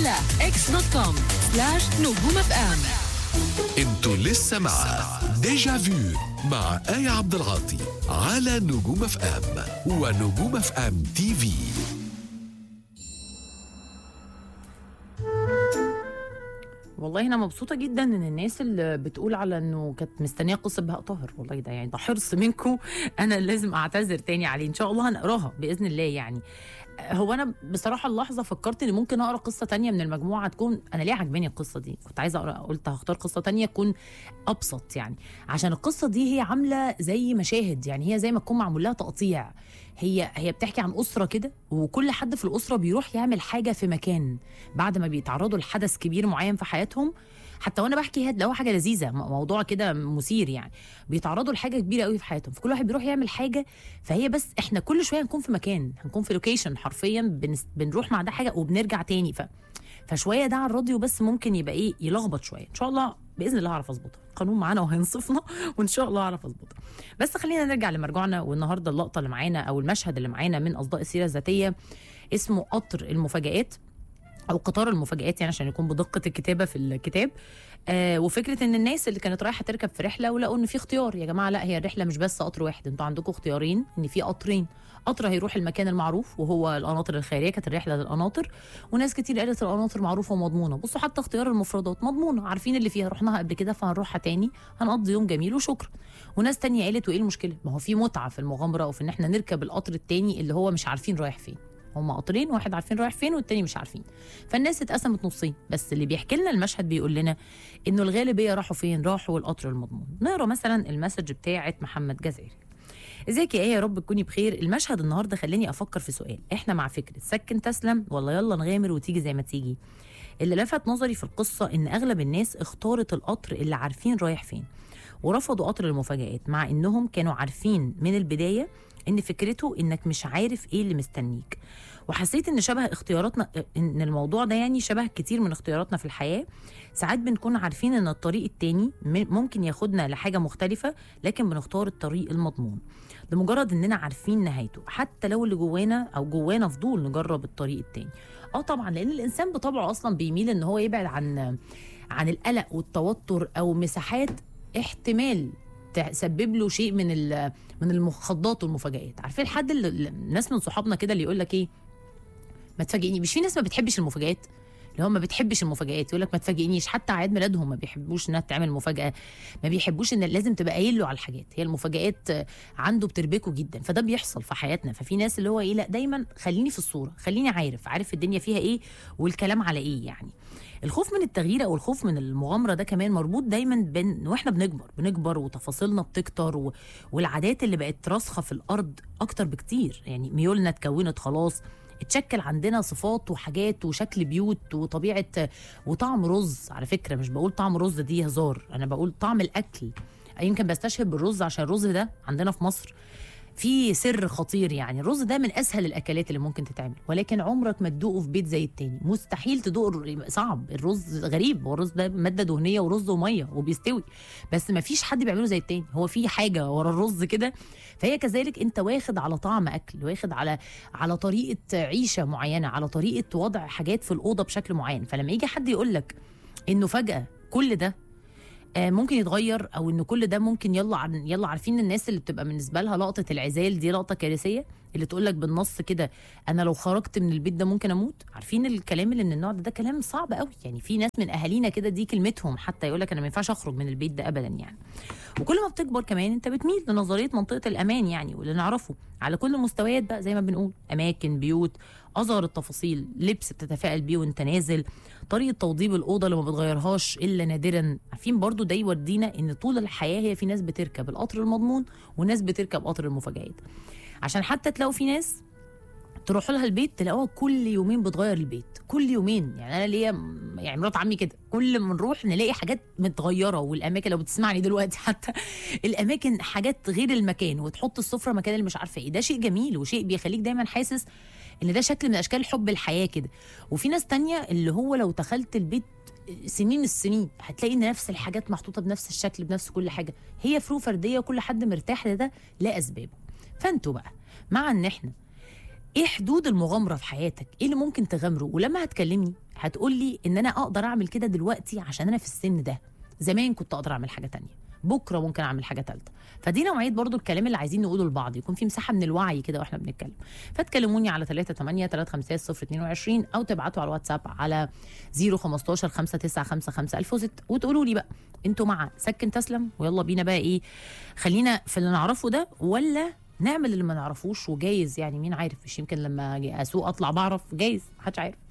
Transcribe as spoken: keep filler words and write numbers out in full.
على اكس دوت كوم سلاش نجوم اف ام. انتوا لسه مع ديجا فيو مع آية عبد العاطي على نجوم اف ام ونجوم اف ام تي في. والله انا مبسوطه جدا ان الناس اللي بتقول على انه كانت مستنيه قصه بهاء طاهر، والله ده يعني ده حرص منكم. انا لازم اعتذر تاني عليه، ان شاء الله هنقراها باذن الله. يعني هو انا بصراحه اللحظه فكرت ان ممكن اقرا قصه تانية من المجموعه تكون انا ليه عجباني القصه دي، كنت عايزه اقرا، قلت هختار قصه تانية تكون ابسط، يعني عشان القصه دي هي عامله زي مشاهد، يعني هي زي ما تكون معمول لها تقطيع. هي هي بتحكي عن اسره كده، وكل حد في الاسره بيروح يعمل حاجه في مكان بعد ما بيتعرضوا لحدث كبير معين في حياتهم. حتى وانا بحكي هتلاقوا حاجه لذيذه، موضوع كده مثير، يعني بيتعرضوا لحاجه كبيره قوي في حياتهم، فكل واحد بيروح يعمل حاجه. فهي بس احنا كل شويه هنكون في مكان، هنكون في لوكيشن حرفيا، بنس... بنروح مع ده حاجه وبنرجع تاني. ف... فشويه ده على الراديو بس ممكن يبقى ايه، يلخبط شويه. ان شاء الله باذن الله هعرف اظبطها، القانون معانا وهينصفنا وان شاء الله هعرف اظبطها. بس خلينا نرجع لمرجوعنا، والنهارده اللقطه اللي معانا او المشهد اللي معانا من اصداء السيره الذاتيه اسمه قطر المفاجآت او قطار المفاجآت، يعني عشان يكون بدقه الكتابه في الكتاب. آه وفكره ان الناس اللي كانت رايحه تركب في رحله ولقوا ان في اختيار، يا جماعه لا هي الرحله مش بس قطر واحد، انتوا عندكم اختيارين، ان في قطرين. قطر هيروح المكان المعروف وهو القناطر الخيريه، كانت الرحله للقناطر، وناس كتير قالت القناطر معروفه ومضمونه. بصوا حتى اختيار المفردات مضمونه، عارفين اللي فيها، رحناها قبل كده فهنروحها تاني، هنقضي يوم جميل وشكرا. وناس تانية قالت وايه المشكله، ما هو في متعه في المغامره وفي ان احنا نركب القطر التاني اللي هو مش عارفين رايح فين. هم قطرين، واحد عارفين رايح فين والتاني مش عارفين، فالناس اتقسمت نصين. بس اللي بيحكي لنا المشهد بيقول لنا انه الغالبيه راحوا فين، راحوا القطر المضمون. نقرا مثلا المسج بتاعه محمد جزائري. ازيك يا ايه، يا رب تكوني بخير. المشهد النهارده خلاني افكر في سؤال، احنا مع فكره سكن تسلم ولا يلا نغامر وتيجي زي ما تيجي؟ اللي لفت نظري في القصه ان اغلب الناس اختارت القطر اللي عارفين رايح فين، ورفضوا قطر المفاجآت، مع انهم كانوا عارفين من البدايه ان فكرته انك مش عارف ايه اللي مستنيك. وحسيت ان شبه اختياراتنا، ان الموضوع ده يعني شبه كتير من اختياراتنا في الحياه. ساعات بنكون عارفين ان الطريق التاني ممكن ياخدنا لحاجه مختلفه، لكن بنختار الطريق المضمون لمجرد اننا عارفين نهايته، حتى لو اللي جوانا او جوانا فضول نجرب الطريق التاني. اه طبعا، لان الانسان بطبعه اصلا بيميل ان هو يبعد عن عن القلق والتوتر او مساحات احتمال تسبب له شيء من من المخضات والمفاجآت. عارفين حد الناس من صحابنا كده اللي يقول لك ايه، ما تفاجئني. مش في ناس ما بتحبش المفاجآت، اللي هم ما بتحبش المفاجآت، يقول لك ما تفاجئنيش. حتى اعياد ميلادهم ما بيحبوش انها تعمل مفاجاه، ما بيحبوش ان لازم تبقى قايل له على الحاجات. هي المفاجآت عنده بتربكه جدا، فده بيحصل في حياتنا. ففي ناس اللي هو ايه، لا دايما خليني في الصوره، خليني عارف عارف الدنيا فيها ايه والكلام على ايه. يعني الخوف من التغيير او الخوف من المغامره ده كمان مربوط دايما بين واحنا بنكبر بنكبر وتفاصيلنا بتكتر و... والعادات اللي بقت راسخه في الارض اكتر بكتير. يعني ميولنا اتكونت خلاص، اتشكل عندنا صفات وحاجات وشكل بيوت وطبيعه وطعم رز. على فكره مش بقول طعم رز دي هزار، انا بقول طعم الاكل. يمكن بستشهد بالرز عشان الرز ده عندنا في مصر في سر خطير. يعني الرز ده من اسهل الاكلات اللي ممكن تتعمل، ولكن عمرك ما تدوقه في بيت زي التاني، مستحيل تدوق، صعب. الرز غريب، هو الرز ده ماده دهنيه ورز وميه وبيستوي، بس ما فيش حد بيعمله زي التاني. هو في حاجه ورا الرز كده. فهي كذلك، انت واخد على طعم اكل، واخد على على طريقه عيشه معينه، على طريقه وضع حاجات في الاوضه بشكل معين. فلما يجي حد يقول لك انه فجاه كل ده ممكن يتغير، او ان كل ده ممكن يلا عن يلا عارفين الناس اللي بتبقى بالنسبه لها لقطه العزال دي لقطه كارثيه، اللي تقول لك بالنص كده انا لو خرجت من البيت ده ممكن اموت. عارفين الكلام اللي من النوع ده، ده كلام صعب قوي. يعني في ناس من اهالينا كده دي كلمتهم، حتى يقول لك انا ما ينفعش اخرج من البيت ده ابدا. يعني وكل ما بتكبر كمان انت بتميل لنظريه منطقه الامان، يعني واللي نعرفه على كل المستويات بقى، زي ما بنقول اماكن، بيوت، اصغر التفاصيل، لبس بتتفائل بيه وانت نازل، طريقه توضيب الاوضه اللي ما بتغيرهاش الا نادرا. عارفين برضو ده يودينا ان طول الحياه هي في ناس بتركب القطر المضمون وناس بتركب قطر المفاجآت. عشان حتى تلاقوا في ناس تروح لها البيت تلاقوها كل يومين بتغير البيت، كل يومين. يعني انا ليا يعني مرات عمي كده، كل ما نروح نلاقي حاجات متغيره، والاماكن لو بتسمعني دلوقتي حتى الاماكن حاجات غير المكان، وتحط السفره مكان اللي مش عارفه ايه. ده شيء جميل وشيء بيخليك دايما حاسس ان ده شكل من اشكال حب الحياه كده. وفي ناس تانية اللي هو لو دخلت البيت سنين السنين هتلاقي ان نفس الحاجات محطوطه بنفس الشكل بنفس كل حاجه. هي فروق فرديه وكل حد مرتاح لده لاسبابه. فانتوا بقى مع ان احنا ايه حدود المغامره في حياتك؟ ايه اللي ممكن تغامره؟ ولما هتكلمني هتقول لي ان انا اقدر اعمل كده دلوقتي عشان انا في السن ده، زمان كنت اقدر اعمل حاجه تانية، بكره ممكن اعمل حاجه ثالثه. فدي نوعيه برضو الكلام اللي عايزين نقوله لبعض، يكون في مساحه من الوعي كده واحنا بنتكلم. فتكلموني على ثلاثة ثمانية ثلاثة خمسة صفر اتنين وعشرين او تبعتوا على الواتساب على صفر خمستاشر خمسة تسعة خمسة خمسة ألف وستة وتقولوا لي بقى انتوا مع سكن تسلم ويلا بينا بقى ايه، خلينا في اللي نعرفه ده، ولا نعمل اللي ما نعرفوش؟ وجايز يعني مين عارف، مش يمكن لما اسوق اطلع بعرف، جايز محدش عارف.